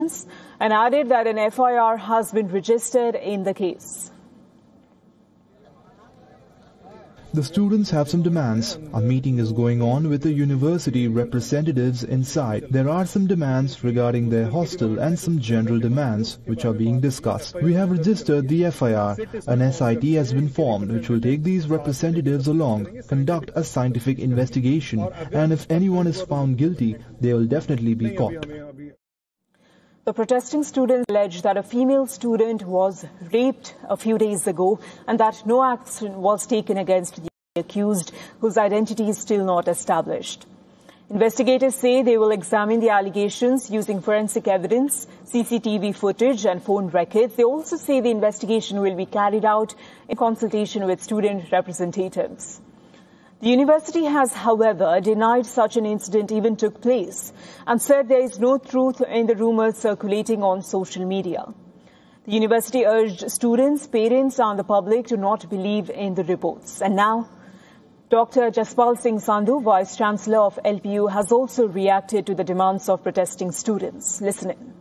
and added that an FIR has been registered in the case. The students have some demands. A meeting is going on with the university representatives inside. There are some demands regarding their hostel and some general demands which are being discussed. We have registered the FIR. An SIT has been formed which will take these representatives along, conduct a scientific investigation, and if anyone is found guilty, they will definitely be caught. The protesting students allege that a female student was raped a few days ago and that no action was taken against the accused, whose identity is still not established. Investigators say they will examine the allegations using forensic evidence, CCTV footage and phone records. They also say the investigation will be carried out in consultation with student representatives. The university has, however, denied such an incident even took place and said there is no truth in the rumors circulating on social media. The university urged students, parents and the public to not believe in the reports. And now, Dr. Jaspal Singh Sandhu, Vice Chancellor of LPU, has also reacted to the demands of protesting students. Listen in.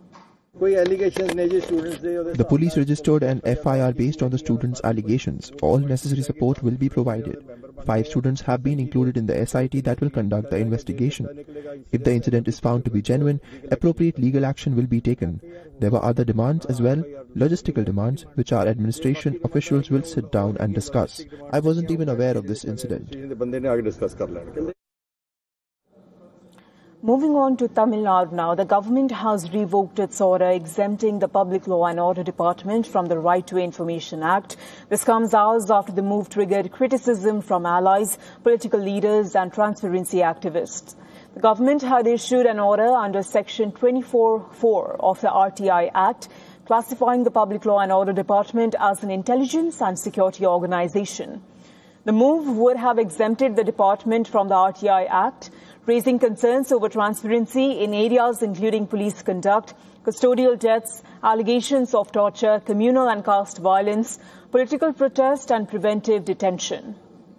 The police registered an FIR based on the students' allegations. All necessary support will be provided. 5 students have been included in the SIT that will conduct the investigation. If the incident is found to be genuine, appropriate legal action will be taken. There were other demands as well, logistical demands, which our administration officials will sit down and discuss. I wasn't even aware of this incident. Moving on to Tamil Nadu now, the government has revoked its order exempting the Public Law and Order Department from the Right to Information Act. This comes hours after the move triggered criticism from allies, political leaders and transparency activists. The government had issued an order under Section 24(4) of the RTI Act, classifying the Public Law and Order Department as an intelligence and security organization. The move would have exempted the department from the RTI Act, raising concerns over transparency in areas including police conduct, custodial deaths, allegations of torture, communal and caste violence, political protest and preventive detention.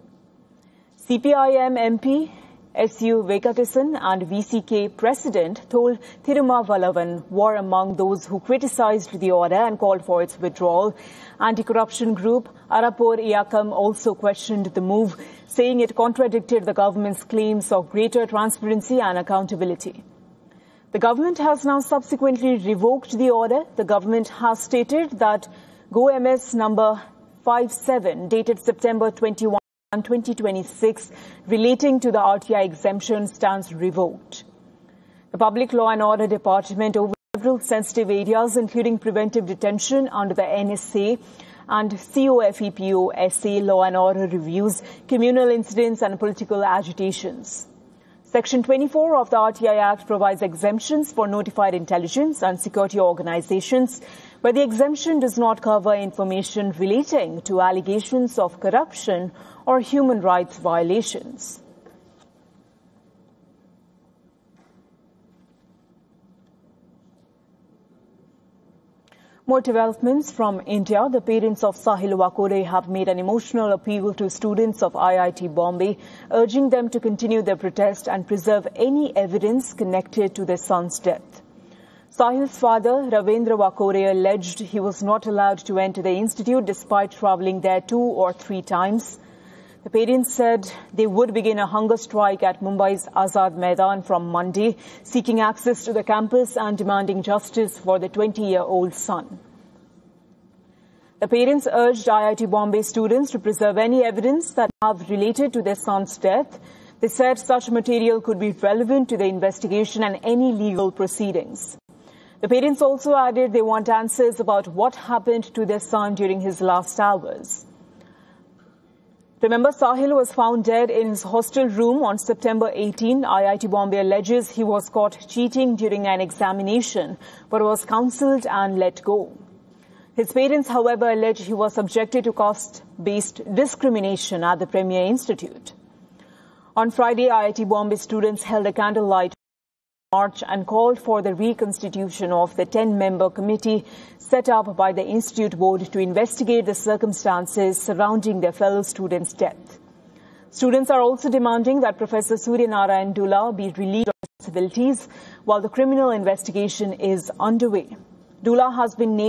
CPIM MP S.U. Vekatisan and VCK President Thol Thirumavalavan were among those who criticized the order and called for its withdrawal. Anti-corruption group Arapur Iyakam also questioned the move, saying it contradicted the government's claims of greater transparency and accountability. The government has now subsequently revoked the order. The government has stated that GoMS number 57 dated September 21 and 2026 relating to the RTI exemption stands revoked. The Public Law and Order Department over several sensitive areas including preventive detention under the NSA and COFEPO SA law and order reviews, communal incidents and political agitations. Section 24 of the RTI Act provides exemptions for notified intelligence and security organizations, but the exemption does not cover information relating to allegations of corruption or human rights violations. More developments from India. The parents of Sahil Wakore have made an emotional appeal to students of IIT Bombay, urging them to continue their protest and preserve any evidence connected to their son's death. Sahil's father, Ravindra Wakore, alleged he was not allowed to enter the institute despite travelling there 2 or 3 times. The parents said they would begin a hunger strike at Mumbai's Azad Maidan from Monday, seeking access to the campus and demanding justice for the 20-year-old son. The parents urged IIT Bombay students to preserve any evidence that have related to their son's death. They said such material could be relevant to the investigation and any legal proceedings. The parents also added they want answers about what happened to their son during his last hours. Remember, Sahil was found dead in his hostel room on September 18. IIT Bombay alleges he was caught cheating during an examination, but was counselled and let go. His parents, however, allege he was subjected to caste-based discrimination at the Premier Institute. On Friday, IIT Bombay students held a candlelight march and called for the reconstitution of the 10-member committee set up by the Institute Board to investigate the circumstances surrounding their fellow students' death. Students are also demanding that Professor Surya Narayan Dula be released on responsibilities while the criminal investigation is underway. Dula has been named